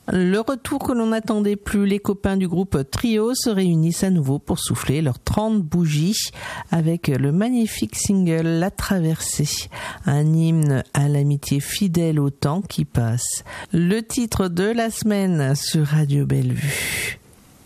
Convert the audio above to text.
Le retour que l'on n'attendait plus, les copains du groupe Trio se réunissent à nouveau pour souffler leurs 30 bougies avec le magnifique single La Traversée, un hymne à l'amitié fidèle au temps qui passe. Le titre de la semaine sur Radio Bellevue.